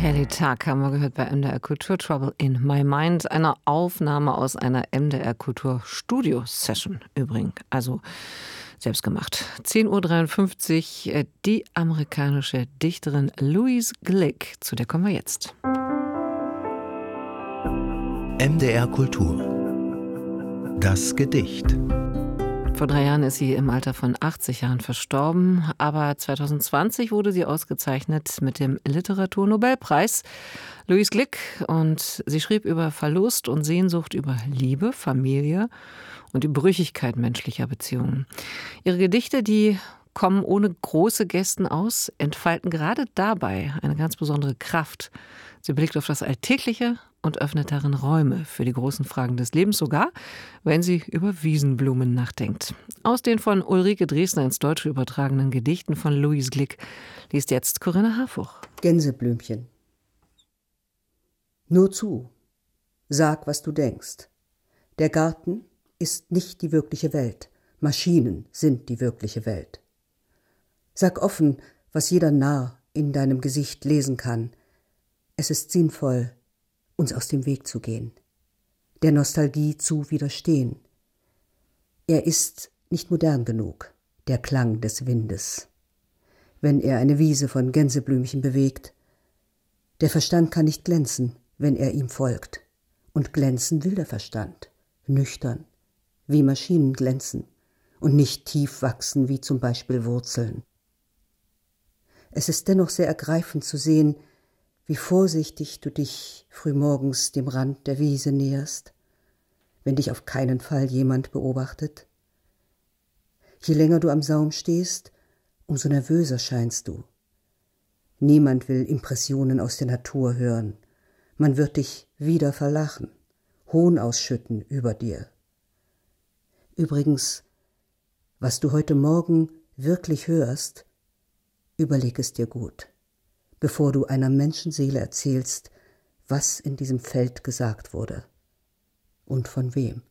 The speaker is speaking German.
Helly Tag haben wir gehört bei MDR Kultur, Trouble in My Mind, einer Aufnahme aus einer MDR Kultur Studio Session übrigens, also selbst gemacht. 10:53 Uhr, die amerikanische Dichterin Louise Glück, zu der kommen wir jetzt. MDR Kultur. Das Gedicht. Vor 3 Jahren ist sie im Alter von 80 Jahren verstorben, aber 2020 wurde sie ausgezeichnet mit dem Literaturnobelpreis. Louise Glück, und sie schrieb über Verlust und Sehnsucht, über Liebe, Familie und die Brüchigkeit menschlicher Beziehungen. Ihre Gedichte, die kommen ohne große Gesten aus, entfalten gerade dabei eine ganz besondere Kraft. Sie blickt auf das Alltägliche und öffnet darin Räume für die großen Fragen des Lebens, sogar wenn sie über Wiesenblumen nachdenkt. Aus den von Ulrike Dresner ins Deutsche übertragenen Gedichten von Louise Glück liest jetzt Corinna Harfuch. Gänseblümchen. Nur zu, sag, was du denkst. Der Garten ist nicht die wirkliche Welt, Maschinen sind die wirkliche Welt. Sag offen, was jeder Narr in deinem Gesicht lesen kann. Es ist sinnvoll, uns aus dem Weg zu gehen, der Nostalgie zu widerstehen. Er ist nicht modern genug, der Klang des Windes, wenn er eine Wiese von Gänseblümchen bewegt. Der Verstand kann nicht glänzen, wenn er ihm folgt. Und glänzen will der Verstand, nüchtern, wie Maschinen glänzen, und nicht tief wachsen, wie zum Beispiel Wurzeln. Es ist dennoch sehr ergreifend zu sehen, wie vorsichtig du dich frühmorgens dem Rand der Wiese näherst, wenn dich auf keinen Fall jemand beobachtet. Je länger du am Saum stehst, umso nervöser scheinst du. Niemand will Impressionen aus der Natur hören. Man wird dich wieder verlachen, Hohn ausschütten über dir. Übrigens, was du heute Morgen wirklich hörst, überleg es dir gut, bevor du einer Menschenseele erzählst, was in diesem Feld gesagt wurde und von wem.